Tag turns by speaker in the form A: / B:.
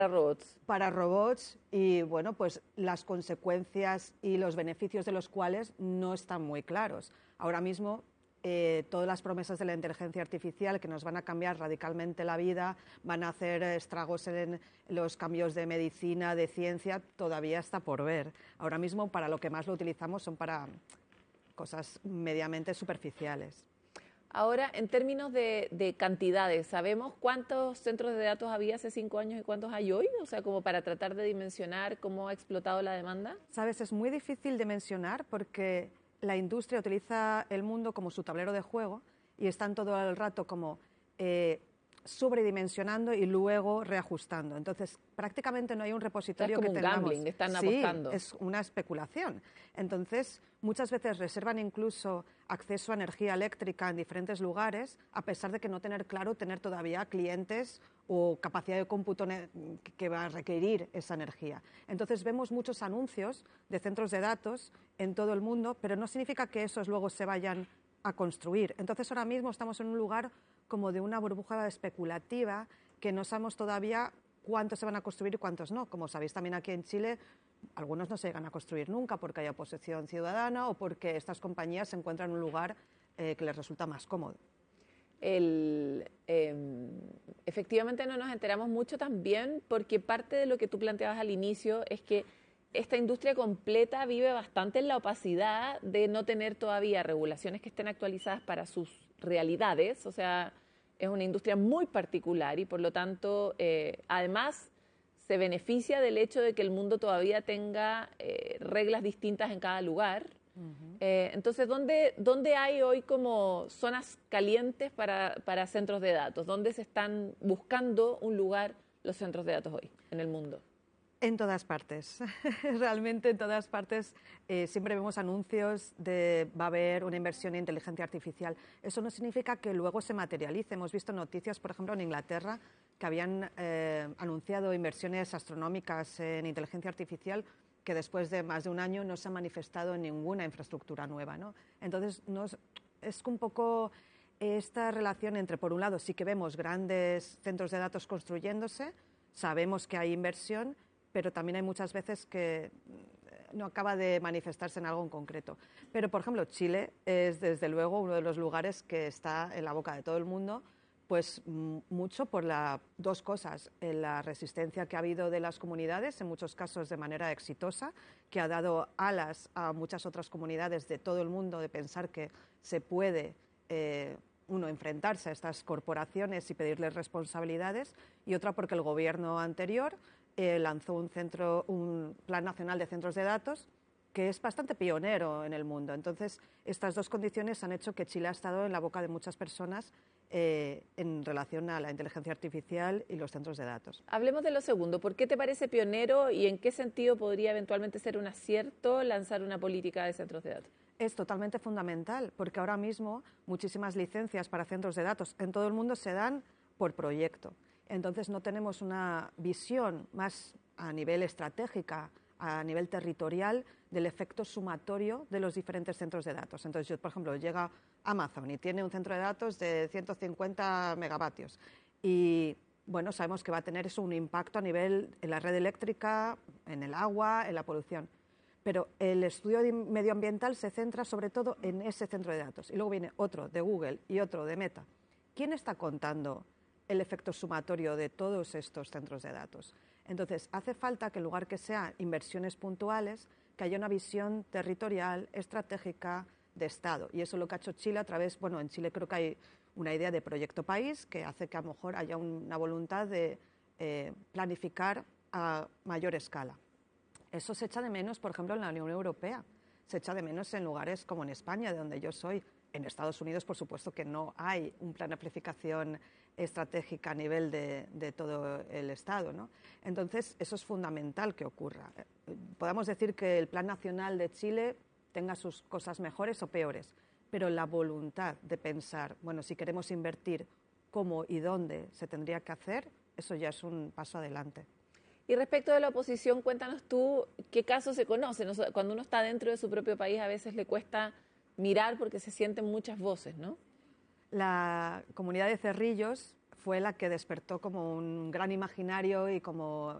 A: robots.
B: Para robots y, bueno, pues las consecuencias y los beneficios de los cuales no están muy claros. Ahora mismo, todas las promesas de la inteligencia artificial que nos van a cambiar radicalmente la vida, van a hacer estragos en los cambios de medicina, de ciencia, todavía está por ver. Ahora mismo, para lo que más lo utilizamos son para cosas medianamente superficiales.
A: Ahora, en términos de cantidades, ¿sabemos cuántos centros de datos había hace 5 años y cuántos hay hoy? O sea, como para tratar de dimensionar cómo ha explotado la demanda.
B: Sabes, es muy difícil de mencionar porque la industria utiliza el mundo como su tablero de juego y están todo el rato como sobredimensionando y luego reajustando. Entonces, prácticamente no hay un repositorio
A: que
B: tengamos.
A: Es como un gambling, están apostando.
B: Sí, es una especulación. Entonces, muchas veces reservan incluso acceso a energía eléctrica en diferentes lugares, a pesar de que no tener claro tener todavía clientes o capacidad de cómputo que va a requerir esa energía. Entonces, vemos muchos anuncios de centros de datos en todo el mundo, pero no significa que esos luego se vayan a construir. Entonces, ahora mismo estamos en un lugar como de una burbuja especulativa que no sabemos todavía cuántos se van a construir y cuántos no. Como sabéis también aquí en Chile, algunos no se llegan a construir nunca porque hay oposición ciudadana o porque estas compañías se encuentran en un lugar que les resulta más cómodo.
A: Efectivamente no nos enteramos mucho también porque parte de lo que tú planteabas al inicio es que esta industria completa vive bastante en la opacidad de no tener todavía regulaciones que estén actualizadas para sus realidades, o sea, es una industria muy particular y por lo tanto, además, se beneficia del hecho de que el mundo todavía tenga reglas distintas en cada lugar. Entonces, ¿dónde hay hoy como zonas calientes para centros de datos? ¿Dónde se están buscando un lugar los centros de datos hoy en el mundo?
B: En todas partes, realmente en todas partes siempre vemos anuncios de va a haber una inversión en inteligencia artificial. Eso no significa que luego se materialice. Hemos visto noticias, por ejemplo, en Inglaterra, que habían anunciado inversiones astronómicas en inteligencia artificial que después de más de un año no se han manifestado en ninguna infraestructura nueva, ¿no? Entonces, es un poco esta relación entre, por un lado, sí que vemos grandes centros de datos construyéndose, sabemos que hay inversión, pero también hay muchas veces que no acaba de manifestarse en algo en concreto. Pero, por ejemplo, Chile es, desde luego, uno de los lugares que está en la boca de todo el mundo, pues mucho por dos cosas. La resistencia que ha habido de las comunidades, en muchos casos de manera exitosa, que ha dado alas a muchas otras comunidades de todo el mundo de pensar que se puede enfrentarse a estas corporaciones y pedirles responsabilidades, y otra porque el gobierno anterior lanzó un Plan Nacional de Centros de Datos que es bastante pionero en el mundo. Entonces, estas dos condiciones han hecho que Chile ha estado en la boca de muchas personas en relación a la inteligencia artificial y los centros de datos.
A: Hablemos de lo segundo. ¿Por qué te parece pionero y en qué sentido podría eventualmente ser un acierto lanzar una política de centros de datos?
B: Es totalmente fundamental, porque ahora mismo muchísimas licencias para centros de datos en todo el mundo se dan por proyecto. Entonces no tenemos una visión más a nivel estratégica, a nivel territorial, del efecto sumatorio de los diferentes centros de datos. Entonces, yo, por ejemplo, llega Amazon y tiene un centro de datos de 150 megavatios y, bueno, sabemos que va a tener eso un impacto a nivel en la red eléctrica, en el agua, en la polución. Pero el estudio medioambiental se centra sobre todo en ese centro de datos. Y luego viene otro de Google y otro de Meta. ¿Quién está contando el efecto sumatorio de todos estos centros de datos? Entonces, hace falta que en lugar que sean inversiones puntuales, que haya una visión territorial, estratégica, de Estado. Y eso es lo que ha hecho Chile a través, bueno, en Chile creo que hay una idea de proyecto país que hace que a lo mejor haya una voluntad de planificar a mayor escala. Eso se echa de menos, por ejemplo, en la Unión Europea. Se echa de menos en lugares como en España, de donde yo soy. En Estados Unidos, por supuesto, que no hay un plan de planificación estratégica a nivel de todo el Estado, ¿no? Entonces, eso es fundamental que ocurra. Podemos decir que el Plan Nacional de Chile tenga sus cosas mejores o peores, pero la voluntad de pensar, bueno, si queremos invertir, cómo y dónde se tendría que hacer, eso ya es un paso adelante.
A: Y respecto de la oposición, cuéntanos tú qué casos se conocen. Cuando uno está dentro de su propio país a veces le cuesta mirar porque se sienten muchas voces, ¿no?
B: La comunidad de Cerrillos fue la que despertó como un gran imaginario y como